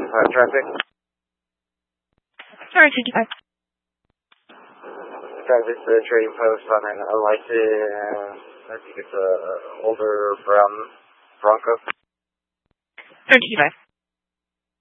traffic. Sorry, 55. Traffic's the trading post on an unlicensed, I think it's a older brown Bronco. 35.